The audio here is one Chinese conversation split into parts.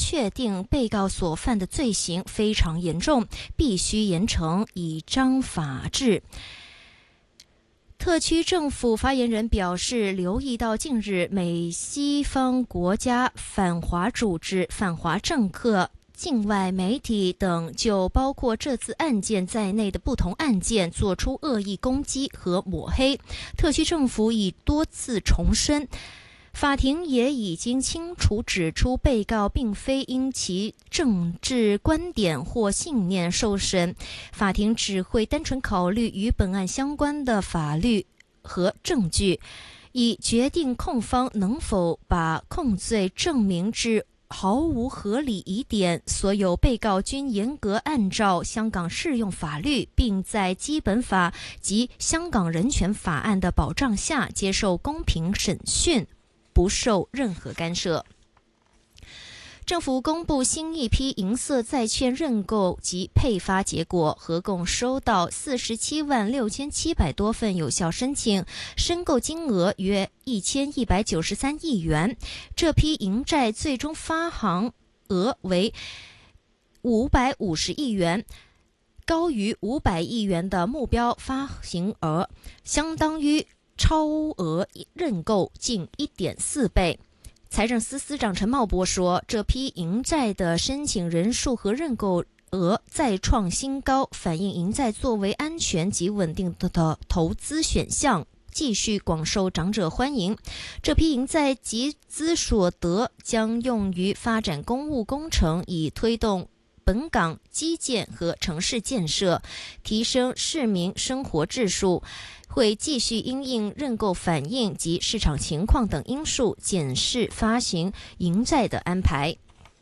确定被告所犯的罪行非常严重，必须严惩，以彰法治。特区政府发言人表示，留意到近日美西方国家反华组织、反华政客、境外媒体等就包括这次案件在内的不同案件做出恶意攻击和抹黑。特区政府已多次重申，法庭也已经清楚指出，被告并非因其政治观点或信念受审，法庭只会单纯考虑与本案相关的法律和证据，以决定控方能否把控罪证明至毫无合理疑点。所有被告均严格按照香港适用法律，并在基本法及香港人权法案的保障下接受公平审讯，不受任何干涉。政府公布新一批银色债券认购及配发结果，合共收到47万6700多份有效申请，申购金额约1193亿元。这批银债最终发行额为550亿元，高于500亿元的目标发行额，相当于超额认购近 1.4 倍。财政司司长陈茂波说，这批银债的申请人数和认购额再创新高，反映银债作为安全及稳定的投资选项继续广受长者欢迎。这批银债集资所得将用于发展公务工程，以推动本港基建和城市建设，提升市民生活质素。会继续因应认购反应及市场情况等因素，检视发行银债的安排。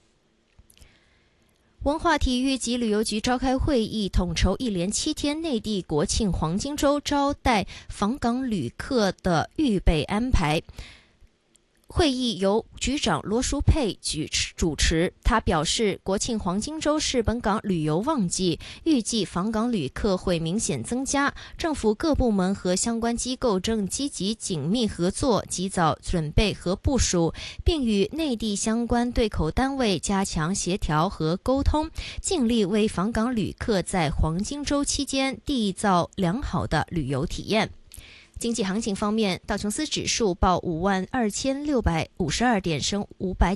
文化体育及旅游局召开会议，统筹一连7天内地国庆黄金周招待访港旅客的预备安排。会议由局长罗淑佩主持，他表示，国庆黄金周是本港旅游旺季，预计访港旅客会明显增加，政府各部门和相关机构正积极紧密合作，及早准备和部署，并与内地相关对口单位加强协调和沟通，尽力为访港旅客在黄金周期间缔造良好的旅游体验。经济行情方面，道琼斯指数报52652点，升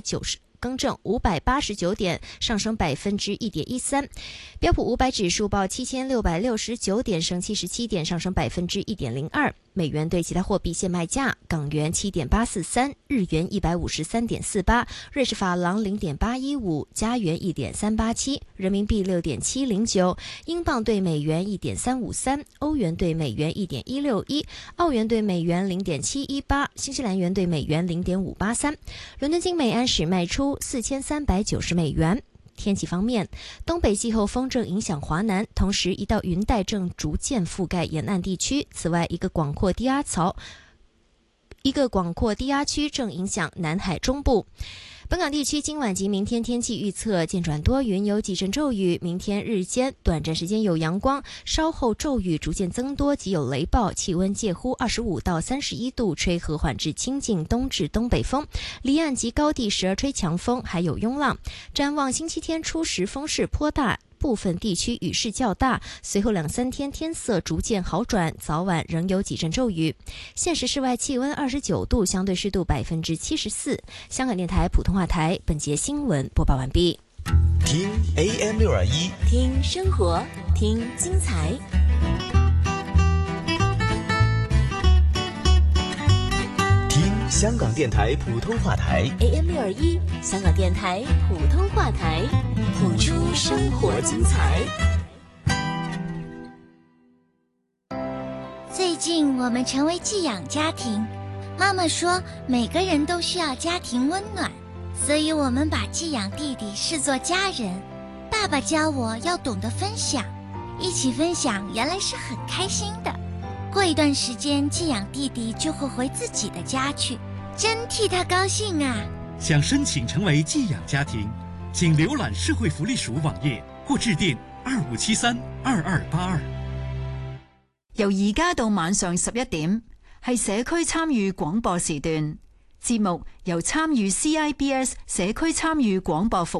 589点，上升1.13%。标普500指数报7669点，升77点，上升1.02%。美元对其他货币现卖价：港元7.843，日元153.48，瑞士法郎0.815，加元1.387，人民币6.709，英镑对美元1.353，欧元对美元1.161，澳元对美元0.718，新西兰元对美元0.583。伦敦金每安士卖出4390美元。天气方面，东北季候风正影响华南，同时一道云带正逐渐覆盖沿岸地区。此外，一个广阔低压区正影响南海中部。本港地区今晚及明天天气预测渐转多云，有几阵骤雨。明天日间短暂时间有阳光，稍后骤雨逐渐增多及有雷暴，气温介乎25到31度，吹和缓至清劲东至东北风，离岸及高地时而吹强风，还有涌浪。展望星期天初时风势颇大，部分地区雨势较大，随后2-3天天色逐渐好转，早晚仍有几阵骤雨。现时室外气温29度，相对湿度74%。香港电台普通话台本节新闻播报完毕。 听 AM621， 听生活，听精彩。 听香港电台普通话台 AM621，香港电台普通话台，谱出生活精彩。 最近我们成为寄养家庭，妈妈说每个人都需要家庭温暖，所以我们把寄养弟弟视作家人。爸爸教我要懂得分享，一起分享原来是很开心的。过一段时间，寄养弟弟就会回自己的家去，真替他高兴啊！ 想申请成为寄养家庭，请浏览社會福利署網頁或致電25732282。 由而家到晚上11點，係社區參與廣播時段。節目由參與 CIBS 社區參與廣播服